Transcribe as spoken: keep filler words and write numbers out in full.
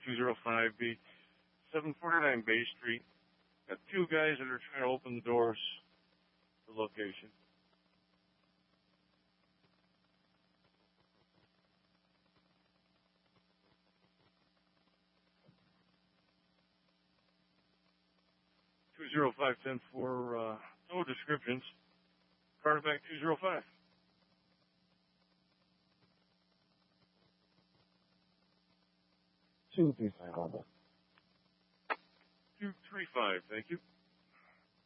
two zero five B, seven forty-nine Bay Street. Got two guys that are trying to open the doors to the location. two zero five ten for uh, no descriptions. Carterback two zero five. two three five, Alba. two three five, thank you.